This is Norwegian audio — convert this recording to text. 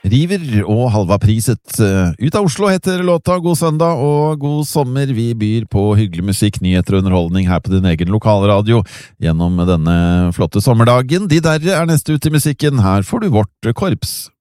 River og Halva priset. Ut av Oslo heter låta. God søndag og god sommer. Vi byr på hyggelig musikk, nyheter og underholdning her på din egen lokalradio gjennom denne flotte sommerdagen. De derre er neste ut i musikken. Her får du vårt korps.